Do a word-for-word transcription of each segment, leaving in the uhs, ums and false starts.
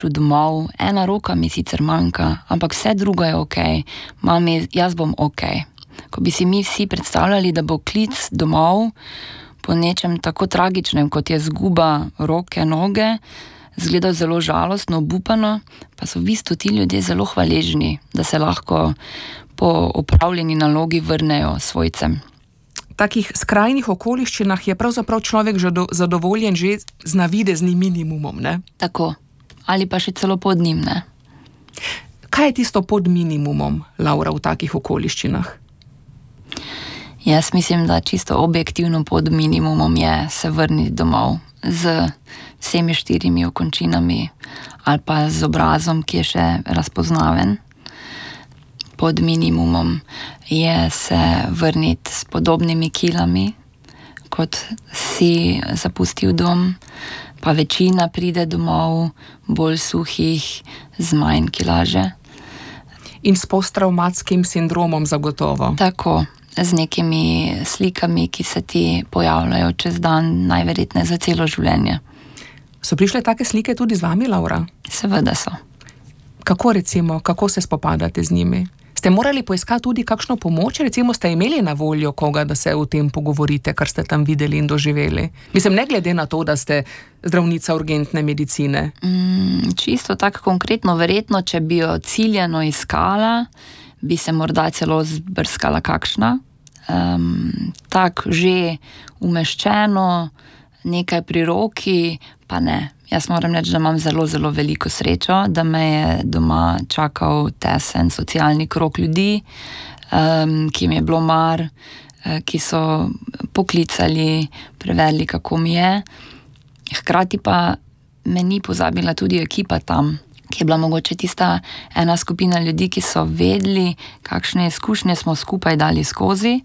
domov, ena roka mi sicer manjka, ampak vse drugo je okej, mami, jaz bom okej. Ko bi si mi vsi predstavljali, da bo klic domov po nečem tako tragičnem, kot je zguba roke, noge, zgleda zelo žalostno, obupano, pa so v bistvu ti ljudje zelo hvaležni, da se lahko po opravljeni nalogi vrnejo svojcem. V takih skrajnih okoliščinah je pravzaprav človek zadovoljen že z navideznim minimumom, ne? Tako. Ali pa še celo pod njim, ne? Kaj je tisto pod minimumom, Laura, v takih okoliščinah? Jaz mislim, da čisto objektivno pod minimumom je se vrniti domov z vsemi štirimi okončinami ali pa z obrazom, ki je še razpoznaven. Pod minimumom je se vrniti s podobnimi kilami, kot si zapustil dom, pa večina pride domov bolj suhih, z manj kilaže. In s postravmatskim sindromom zagotovo. Tako, z nekimi slikami, ki se ti pojavljajo čez dan, najverjetneje za celo življenje. So prišle take slike tudi z vami, Laura? Seveda so. Kako recimo, kako se spopadate z njimi? Ste morali poiskati tudi kakšno pomoč, recimo ste imeli na voljo koga, da se o tem pogovorite, kar ste tam videli in doživeli? Mislim, ne glede na to, da ste zdravnica urgentne medicine. Mm, čisto tako konkretno, verjetno, če bi jo ciljano iskala, bi se morda celo zbrskala kakšna. Um, tako že umeščeno, nekaj pri roki, pa ne. Jaz moram reči, da imam zelo, zelo veliko srečo, da me je doma čakal tesen socialni krog ljudi, um, ki mi je bilo mar, ki so poklicali, preverili, kako mi je. Hkrati pa me ni pozabila tudi ekipa tam, ki je bila mogoče tista ena skupina ljudi, ki so vedeli, kakšne izkušnje smo skupaj dali skozi.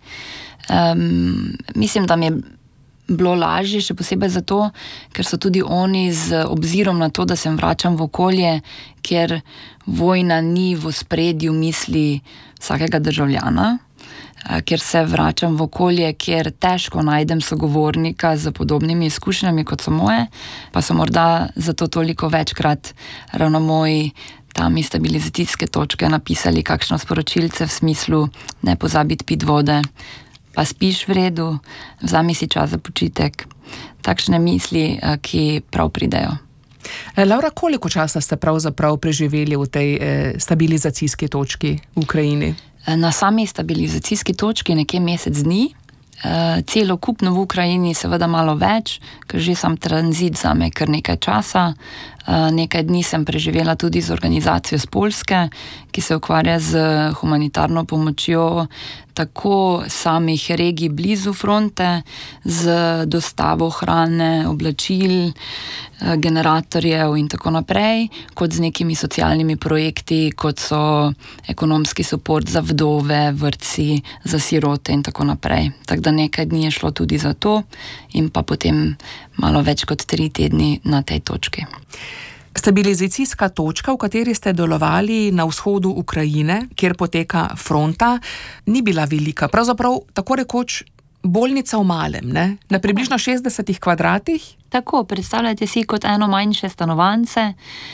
Um, mislim, da mi je bilo lažje, še posebej zato, ker so tudi oni z obzirom na to, da se vračam v okolje, kjer vojna ni v ospredju misli vsakega državljana, ker se vračam v okolje, kjer težko najdem sogovornika z podobnimi izkušnjami, kot so moje, pa so morda zato toliko večkrat ravno moji tam iz stabilizacijske točke napisali kakšno sporočilce v smislu ne pozabiti piti vode, pa spiš v redu, vzami si čas za počitek. Takšne misli, ki prav pridejo. Laura, koliko časa ste pravzaprav preživeli v tej eh, stabilizacijski točki v Ukrajini? Na sami stabilizacijski točki nekje mesec dni, eh, celokupno v Ukrajini seveda malo več, ker že sam tranzit zame kar nekaj časa. Eh, nekaj dni sem preživela tudi z organizacijo z Poljske, ki se ukvarja z humanitarno pomočjo tako samih regij blizu fronte, z dostavo hrane, oblačil, generatorjev in tako naprej, kot z nekimi socialnimi projekti, kot so ekonomski suport za vdove, vrtci, za sirote in tako naprej. Tako da nekaj dni je šlo tudi za to in pa potem malo več kot tri tedni na tej točki. Stabilizacijska točka, v kateri ste delovali na vzhodu Ukrajine, kjer poteka fronta, ni bila velika. Pravzaprav tako rekoč bolnica v malem, ne? Na približno šestdesetih kvadratih? Tako, predstavljajte si kot eno manjše stanovance,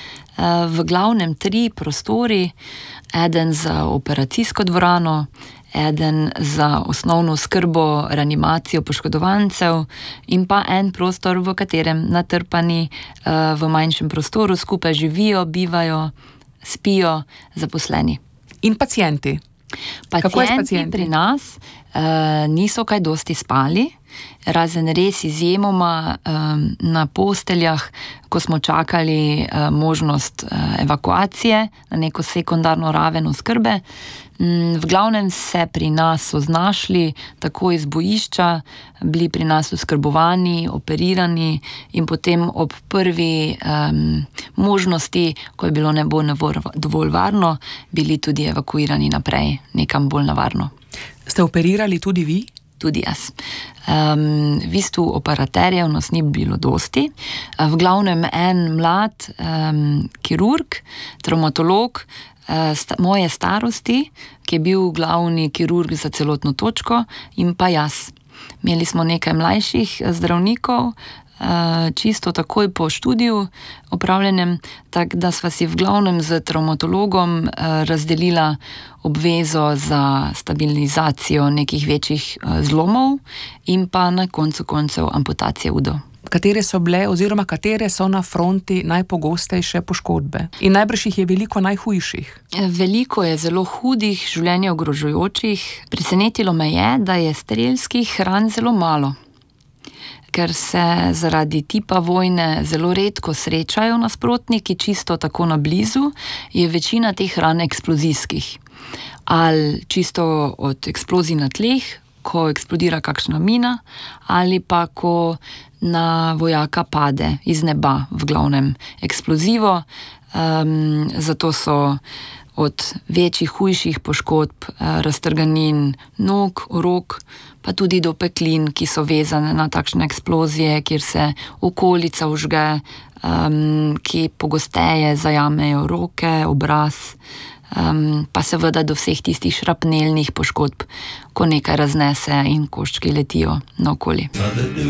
v glavnem tri prostori, eden za operacijsko dvorano, eden za osnovno skrbo, reanimacijo poškodovancev in pa en prostor, v katerem natrpani v manjšem prostoru skupaj živijo, bivajo, spijo zaposleni. In pacienti? Pacienti pri nas uh, niso kaj dosti spali, razen res izjemoma um, na posteljah, ko smo čakali uh, možnost uh, evakuacije na neko sekundarno raven oskrbe. Um, v glavnem se pri nas so znašli tako iz bojišča, bili pri nas oskrbovani, operirani in potem ob prvi um, možnosti, ko je bilo nebo dovolj varno, bili tudi evakuirani naprej, nekam bolj na varno. Ste operirali tudi vi? Tudi jaz. Um, v bistvu operaterjev nas ni bilo dosti. V glavnem en mlad um, kirurg, traumatolog uh, sta, moje starosti, ki je bil glavni kirurg za celotno točko, in pa jaz. Imeli smo nekaj mlajših zdravnikov, čisto takoj po študiju opravljenem, tako da sva si v glavnem z travmatologom razdelila obvezo za stabilizacijo nekih večjih zlomov in pa na koncu koncev amputacije udo. Katere so bile oziroma katere so na fronti najpogostejše poškodbe? In najbrž jih je veliko najhujših. Veliko je zelo hudih, življenje ogrožujočih. Presenetilo me je, da je strelskih ran zelo malo. Ker se zaradi tipa vojne zelo redko srečajo nasprotniki, čisto tako na blizu, je večina teh ran eksplozijskih. Ali čisto od eksplozij na tleh, ko eksplodira kakšna mina, ali pa ko na vojaka pade iz neba, v glavnem eksplozivo. Um, zato so od večjih, hujših poškodb, raztrganin nog, rok, pa tudi do peklin, ki so vezane na takšne eksplozije, kjer se okolica vžge, um, ki pogosteje zajamejo roke, obraz, um, pa seveda do vseh tistih šrapnelnih poškodb, ko nekaj raznese in koščki letijo naokoli.